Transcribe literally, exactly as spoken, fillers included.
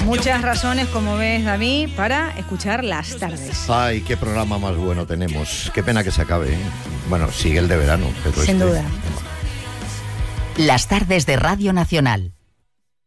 Muchas razones, como ves, David, para escuchar Las Tardes. Ay, qué programa más bueno tenemos. Qué pena que se acabe, ¿eh? Bueno, sigue el de verano, pero Sin este... duda. Las Tardes de Radio Nacional.